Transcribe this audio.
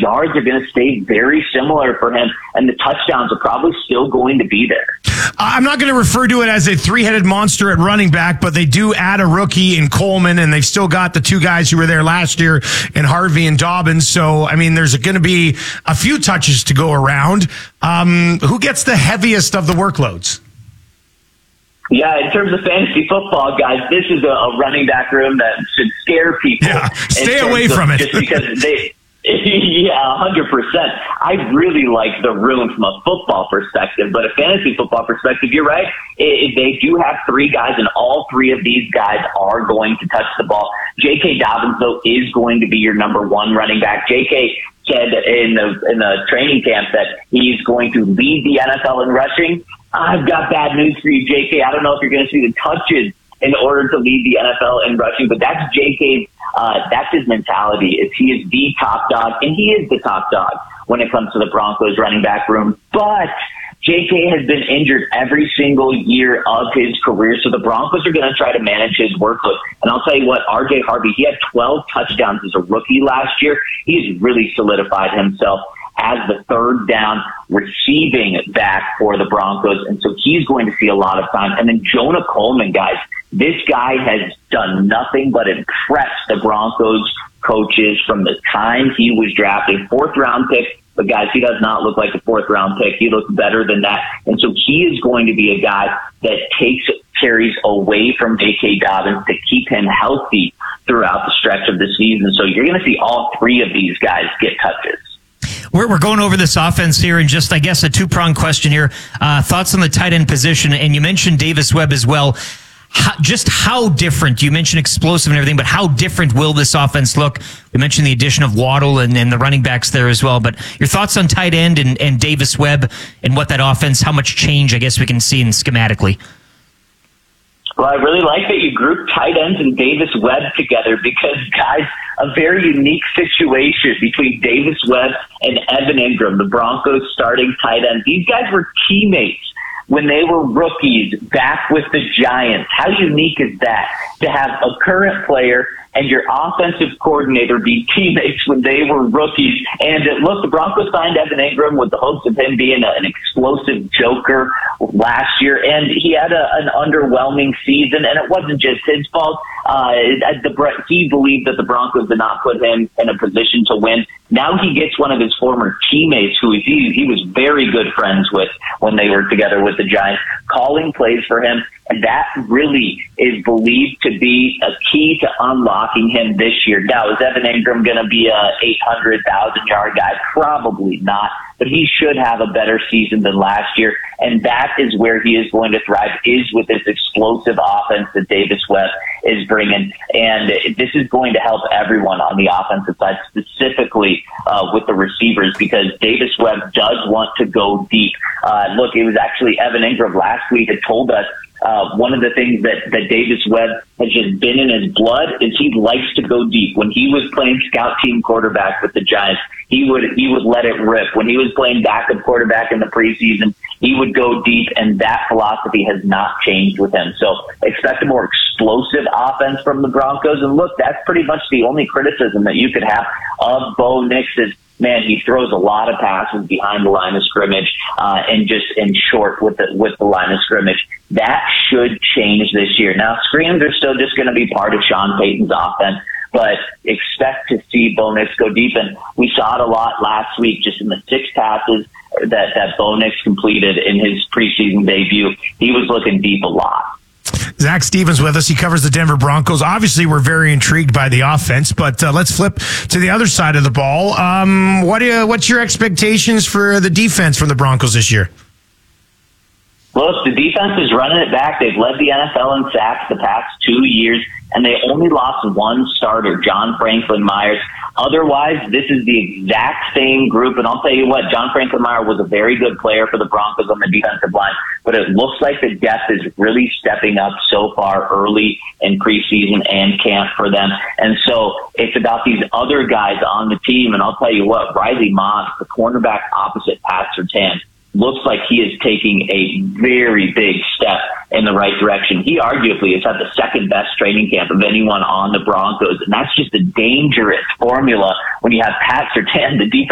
yards are going to stay very similar for him, and the touchdowns are probably still going to be there. I'm not going to refer to it as a three-headed monster at running back, but they do add a rookie in Coleman, and they've still got the two guys who were there last year in Harvey and Dobbins. So, I mean, there's going to be a few touches to go around. Who gets the heaviest of the workloads? Yeah, in terms of fantasy football, guys, this is a running back room that should scare people. Yeah, stay away from it. Just because they... Yeah, 100%. I really like the room from a football perspective, but a fantasy football perspective, you're right. They do have three guys, and all three of these guys are going to touch the ball. J.K. Dobbins, though, is going to be your number one running back. J.K. said in the training camp that he's going to lead the NFL in rushing. I've got bad news for you, J.K. I don't know if you're going to see the touches in order to lead the NFL in rushing, but that's J.K.'s. That's his mentality. Is he is the top dog, and he is the top dog when it comes to the Broncos running back room. But J.K. has been injured every single year of his career, so the Broncos are going to try to manage his workload. And I'll tell you what, R.J. Harvey, he had 12 touchdowns as a rookie last year. He's really solidified himself as the third down receiving back for the Broncos, and so he's going to see a lot of time. And then Jonah Coleman, guys, this guy has done nothing but impress the Broncos coaches from the time he was drafted. Fourth-round pick, but guys, he does not look like a fourth-round pick. He looks better than that. And so he is going to be a guy that takes carries away from J.K. Dobbins to keep him healthy throughout the stretch of the season. So you're going to see all three of these guys get touches. We're going over this offense here, and just, I guess, a two-pronged question here. Thoughts on the tight end position, and you mentioned Davis Webb as well. How different, you mentioned explosive and everything, but how different will this offense look? We mentioned the addition of Waddle and the running backs there as well, but your thoughts on tight end and Davis Webb and what that offense, how much change, I guess, we can see in schematically? Well, I really like that you group tight ends and Davis Webb together because, guys, a very unique situation between Davis Webb and Evan Ingram, the Broncos starting tight end. These guys were teammates when they were rookies back with the Giants. How unique is that to have a current player and your offensive coordinator be teammates when they were rookies? And look, the Broncos signed Evan Ingram with the hopes of him being an explosive joker last year, and he had an underwhelming season, and it wasn't just his fault. He believed that the Broncos did not put him in a position to win. Now he gets one of his former teammates who he was very good friends with when they were together with the Giants, calling plays for him. And that really is believed to be a key to unlocking him this year. Now, is Evan Ingram going to be a 800,000-yard guy? Probably not. But he should have a better season than last year. And that is where he is going to thrive, is with this explosive offense that Davis Webb is bringing. And this is going to help everyone on the offensive side, specifically with the receivers, because Davis Webb does want to go deep. Look, it was actually Evan Ingram last week that told us one of the things that Davis Webb has just been in his blood is he likes to go deep. When he was playing scout team quarterback with the Giants, he would let it rip. When he was playing backup quarterback in the preseason, he would go deep, and that philosophy has not changed with him. So expect a more explosive offense from the Broncos. And look, that's pretty much the only criticism that you could have of Bo Nix is, man, he throws a lot of passes behind the line of scrimmage and just in short with the line of scrimmage. That should change this year. Now, screens are still just going to be part of Sean Payton's offense, but expect to see Bo Nix go deep. And we saw it a lot last week, just in the 6 passes that Bo Nix completed in his preseason debut. He was looking deep a lot. Zach Stevens with us. He covers the Denver Broncos. Obviously, we're very intrigued by the offense, but let's flip to the other side of the ball. What's your expectations for the defense from the Broncos this year? Well, the defense is running it back. They've led the NFL in sacks the past 2 years, and they only lost one starter, John Franklin Myers. Otherwise, this is the exact same group, and I'll tell you what, John Franklin Myers was a very good player for the Broncos on the defensive line, but it looks like the depth is really stepping up so far early in preseason and camp for them. And so it's about these other guys on the team, and I'll tell you what, Riley Moss, the cornerback opposite Pat Surtain, looks like he is taking a very big step in the right direction. He arguably has had the second best training camp of anyone on the Broncos, and that's just a dangerous formula when you have Pat Surtain, the defensive